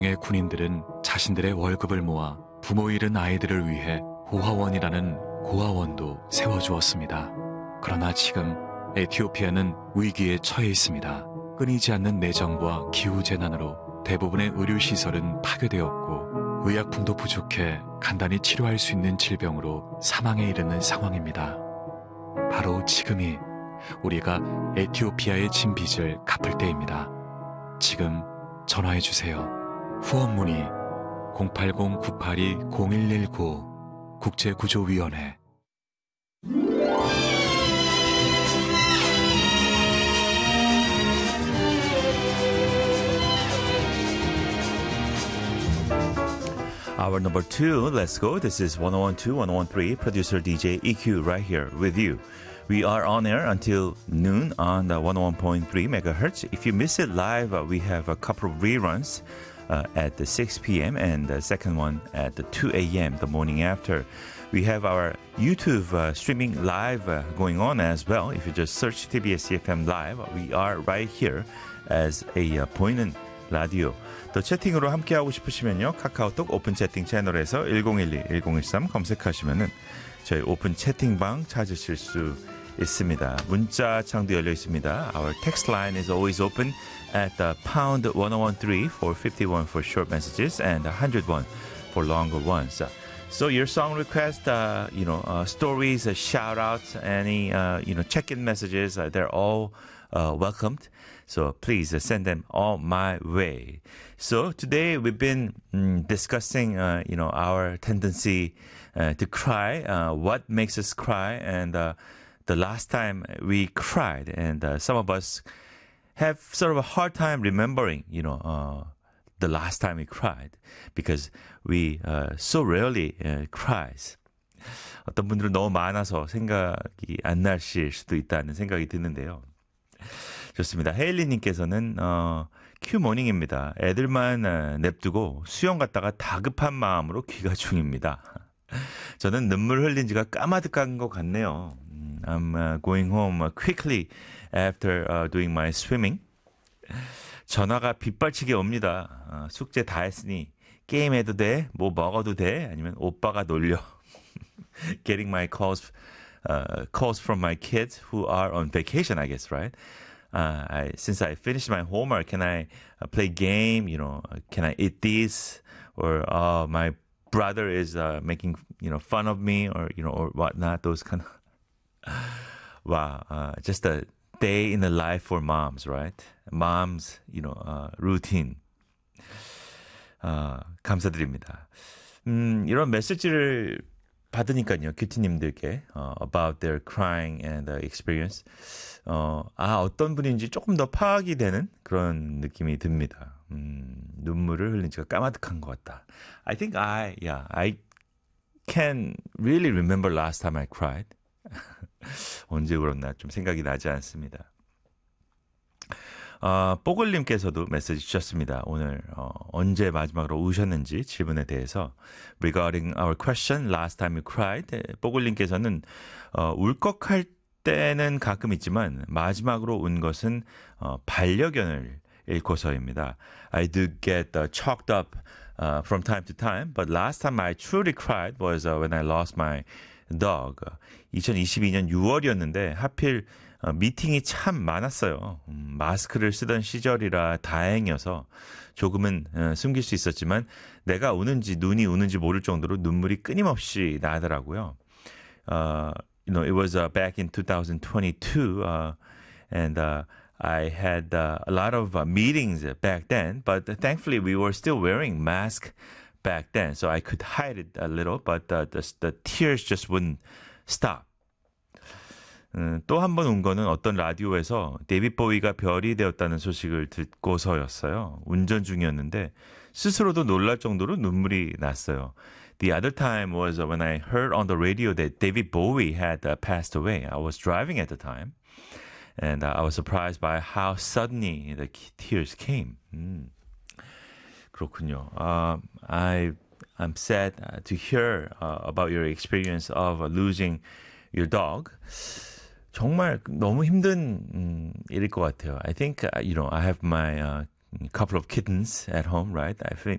의 군인들은 자신들의 월급을 모아 부모 잃은 아이들을 위해 고아원이라는 고아원도 세워주었습니다. 그러나 지금 에티오피아는 위기에 처해 있습니다. 끊이지 않는 내전과 기후재난으로 대부분의 의료시설은 파괴되었고 의약품도 부족해 간단히 치료할 수 있는 질병으로 사망에 이르는 상황입니다. 바로 지금이 우리가 에티오피아의 진 빚을 갚을 때입니다. 지금 전화해주세요. 후원 문의 080-982-0119 국제구조위원회. Hour number 2, let's go. This is 1012, 1013, producer DJ EQ right here with you. We are on air until noon on the 101.3 megahertz. If you miss it live, we have a couple of reruns at the 6 p.m. and the second one at the 2 a.m. the morning after. We have our YouTube streaming live going on as well. If you just search TBS EFM Live, we are right here as a 보이는 라디오. 또 채팅으로 함께하고 싶으시면요. 카카오톡 오픈 채팅 채널에서 1012-1013 검색하시면은 저희 오픈 채팅방 찾으실 수 있습니다. 문자 창도 열려 있습니다. Our text line is always open at pound 1013 for 51 for short messages and 101 for longer ones. So your song request, stories, shout outs, any, check-in messages, they're all welcomed. So please send them all my way. So today we've been discussing, our tendency to cry, what makes us cry, and the last time we cried. And some of us have sort of a hard time remembering, the last time we cried because we so rarely cries. 어떤 분들은 너무 많아서 생각이 안 나실 수도 있다는 생각이 드는데요. 좋습니다. 헤일리님께서는 큐모닝입니다. 애들만 냅두고 수영 갔다가 다급한 마음으로 귀가 중입니다. 저는 눈물 흘린 지가 까마득한 것 같네요. I'm going home quickly after doing my swimming. 전화가 빗발치게 옵니다. 숙제 다 했으니 게임해도 돼? 뭐 먹어도 돼? 아니면 오빠가 놀려? Getting my calls from my kids who are on vacation, I guess, right? Since I finished my homework, can I play game? Can I eat this? Or my brother is making fun of me, or or whatnot. Those kind of wow, just a day in the life for moms, right? Moms, routine. 감사드립니다. 이런 메시지를 받으니까요, 큐티님들께 about their crying and experience. 어떤 분인지 조금 더 파악이 되는 그런 느낌이 듭니다. 눈물을 흘린 지가 까마득한 것 같다. I think I can really remember last time I cried. 언제 울었나 좀 생각이 나지 않습니다. 뽀글님께서도 메시지 주셨습니다. 오늘 언제 마지막으로 우셨는지 질문에 대해서 regarding our question last time you cried, 뽀글님께서는 울컥할 때는 가끔 있지만 마지막으로 운 것은 반려견을 잃고서입니다. I do get choked up from time to time, but last time I truly cried was when I lost my dog. 2022년 6월이었는데 하필 미팅이 참 많았어요. 마스크를 쓰던 시절이라 다행이어서 조금은 숨길 수 있었지만 내가 우는지 눈이 우는지 모를 정도로 눈물이 끊임없이 나더라고요. It was back in 2022 and I had a lot of meetings back then, but thankfully we were still wearing masks back then, so I could hide it a little, but the tears just wouldn't stop. 또 한 번 운 거는 어떤 라디오에서 데이빗 보위가 별이 되었다는 소식을 듣고서였어요. 운전 중이었는데 스스로도 놀랄 정도로 눈물이 났어요. The other time was when I heard on the radio that David Bowie had passed away. I was driving at the time, and I was surprised by how suddenly the tears came. 그렇군요. I'm sad to hear about your experience of losing your dog. 정말 너무 힘든 일일 것 같아요. I think, I have my couple of kittens at home, right? I